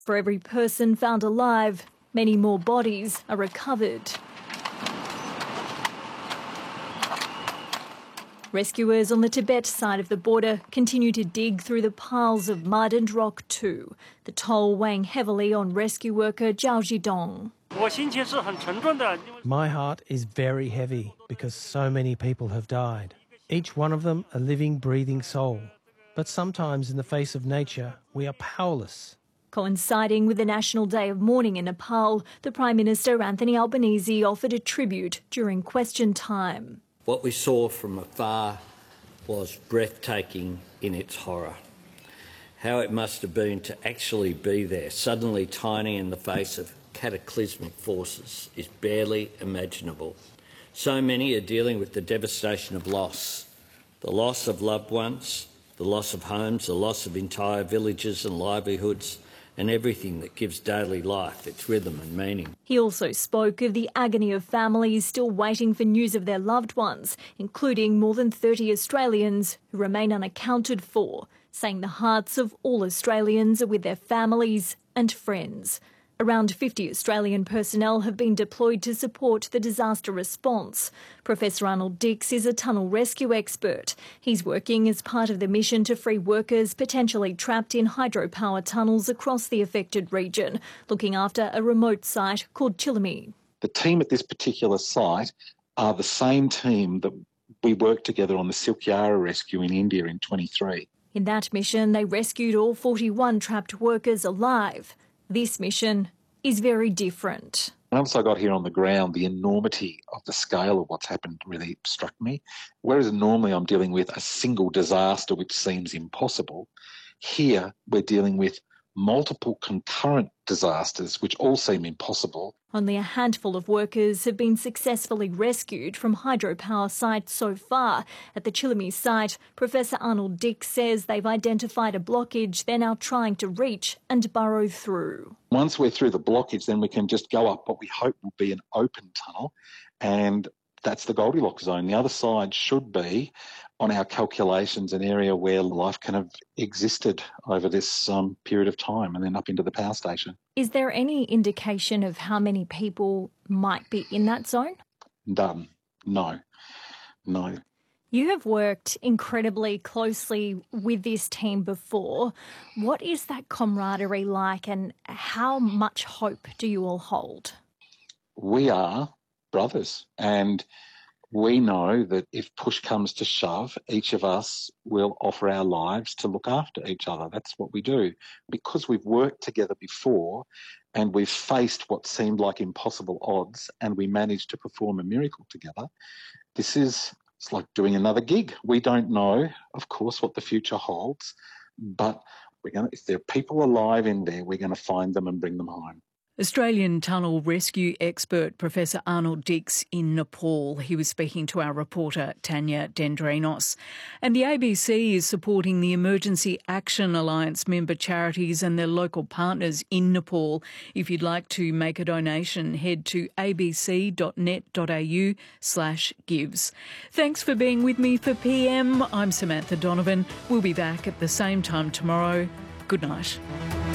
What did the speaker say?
For every person found alive, many more bodies are recovered. Rescuers on the Tibet side of the border continue to dig through the piles of mud and rock too, the toll weighing heavily on rescue worker Zhao Zhidong. My heart is very heavy because so many people have died, each one of them a living, breathing soul. But sometimes in the face of nature, we are powerless. Coinciding with the National Day of Mourning in Nepal, the Prime Minister Anthony Albanese offered a tribute during question time. What we saw from afar was breathtaking in its horror. How it must have been to actually be there, suddenly tiny in the face of cataclysmic forces, is barely imaginable. So many are dealing with the devastation of loss, the loss of loved ones, the loss of homes, the loss of entire villages and livelihoods, and everything that gives daily life its rhythm and meaning. He also spoke of the agony of families still waiting for news of their loved ones, including more than 30 Australians who remain unaccounted for, saying the hearts of all Australians are with their families and friends. Around 50 Australian personnel have been deployed to support the disaster response. Professor Arnold Dix is a tunnel rescue expert. He's working as part of the mission to free workers potentially trapped in hydropower tunnels across the affected region, looking after a remote site called Chilami. The team at this particular site are the same team that we worked together on the Silkyara rescue in India in 23. In that mission, they rescued all 41 trapped workers alive. This mission is very different. Once I got here on the ground, the enormity of the scale of what's happened really struck me. Whereas normally I'm dealing with a single disaster which seems impossible, here we're dealing with multiple concurrent disasters which all seem impossible. Only a handful of workers have been successfully rescued from hydropower sites so far. At the Chilami site, Professor Arnold Dix says they've identified a blockage they're now trying to reach and burrow through. Once we're through the blockage, then we can just go up what we hope will be an open tunnel, and that's the Goldilocks zone. The other side should be, on our calculations, an area where life can have existed over this period of time and then up into the power station. Is there any indication of how many people might be in that zone? None. No. You have worked incredibly closely with this team before. What is that camaraderie like and how much hope do you all hold? We are brothers, and we know that if push comes to shove, each of us will offer our lives to look after each other. That's what we do. Because we've worked together before and we've faced what seemed like impossible odds and we managed to perform a miracle together, it's like doing another gig. We don't know, of course, what the future holds, but if there are people alive in there, we're going to find them and bring them home. Australian tunnel rescue expert Professor Arnold Dix in Nepal. He was speaking to our reporter Tanya Dendrinos. And the ABC is supporting the Emergency Action Alliance member charities and their local partners in Nepal. If you'd like to make a donation, head to abc.net.au/gives. Thanks for being with me for PM. I'm Samantha Donovan. We'll be back at the same time tomorrow. Good night.